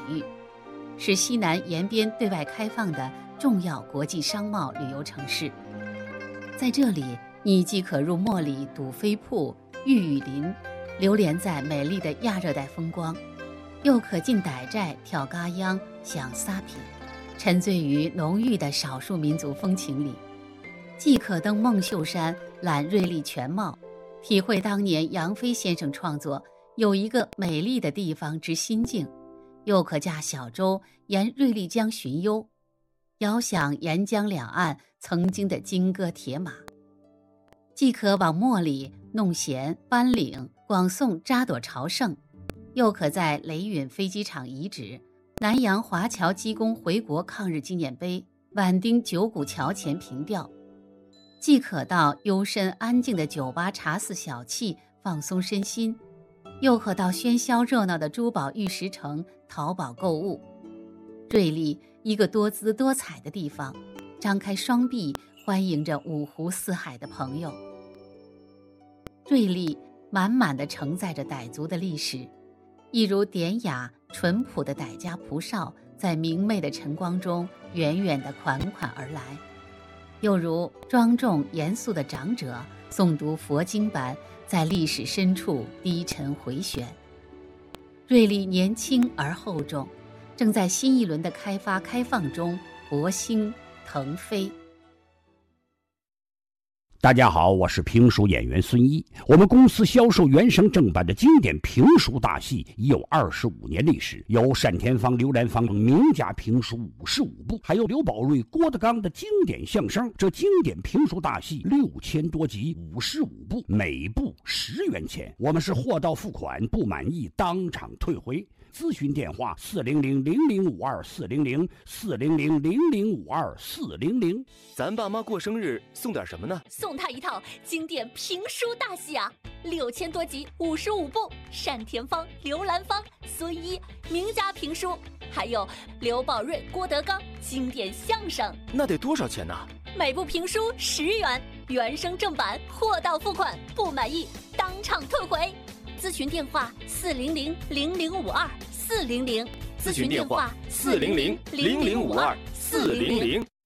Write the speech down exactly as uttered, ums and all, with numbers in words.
域，是西南沿边对外开放的重要国际商贸旅游城市。在这里，你既可入茉莉睹飞瀑、玉雨林，流连在美丽的亚热带风光，又可进傣寨跳嘎央、享撒皮，沉醉于浓郁的少数民族风情里；既可登孟秀山览瑞丽全貌，体会当年杨飞先生创作有一个美丽的地方之心境，又可驾小舟沿瑞丽江巡游，遥想沿江两岸曾经的金戈铁马；既可往莫里、弄弦、班岭、广颂扎朵朝圣，又可在雷允飞机场遗址、南洋华侨机工回国抗日纪念碑、宛丁九股桥前凭吊；既可到幽深安静的酒吧茶肆小憩放松身心，又可到喧嚣热闹的珠宝玉石城淘宝购物。瑞丽，一个多姿多彩的地方，张开双臂欢迎着五湖四海的朋友。瑞丽满满地承载着傣族的历史，一如典雅淳朴的傣家蒲哨在明媚的晨光中远远地款款而来，又如庄重严肃的长者诵读佛经般在历史深处低沉回旋。瑞丽年轻而厚重，正在新一轮的开发开放中勃兴腾飞。 大家好，我是评书演员孙一。我们公司销售原声正版的经典评书大戏已有二十五年历史，有单田芳、刘兰芳等名家评书五十五部，还有刘宝瑞、郭德纲的经典相声。这经典评书大戏六千多集，五十五部，每部十元钱。我们是货到付款，不满意当场退回。咨询电话四零零零零五二四零零四零零零零五二四零零。 咱爸妈过生日送点什么呢？ 送他一套经典评书大戏啊，六千多集，五十五部，单田芳、刘兰芳、孙一名家评书，还有刘宝瑞、郭德纲经典相声。 那得多少钱呢？ 每部评书十元，原声正版，货到付款，不满意当场退回。咨询电话四零零零零五二四零零， 咨询电话四零零零零五二四零零。